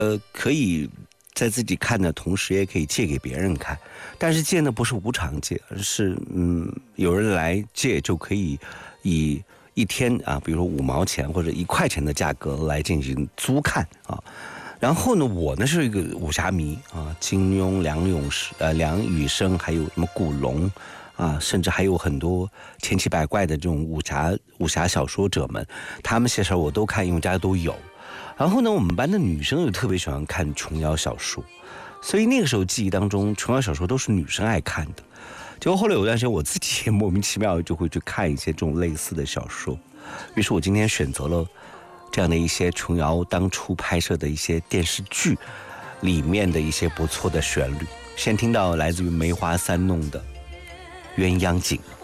可以在自己看的同时，也可以借给别人看。但是借呢不是无偿借，而是有人来借就可以以一天啊，比如说5毛钱或者1块钱的价格来进行租看啊。然后呢，我呢是一个武侠迷啊，金庸、梁羽生，还有什么古龙啊，甚至还有很多千奇百怪的这种武侠小说者们，他们写手我都看，因为大家都有。然后呢，我们班的女生又特别喜欢看琼瑶小说，所以那个时候记忆当中，琼瑶小说都是女生爱看的。结果后来有段时间，我自己也莫名其妙就会去看一些这种类似的小说。于是我今天选择了这样的一些琼瑶当初拍摄的一些电视剧里面的一些不错的旋律。先听到来自于梅花三弄的《鸳鸯锦》。